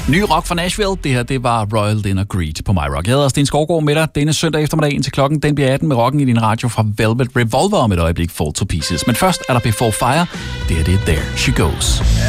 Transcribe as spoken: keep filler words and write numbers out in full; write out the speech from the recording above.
Ny rock fra Nashville. Det her, det var Royal Dinner Greed på My Rock. Jeg hedder Sten Skovgaard med dig denne søndag eftermiddag indtil klokken. Den bliver atten med rocken i din radio fra Velvet Revolver om et øjeblik. Fall to Pieces. Men først er der Before Fire. Det her, det er There She Goes.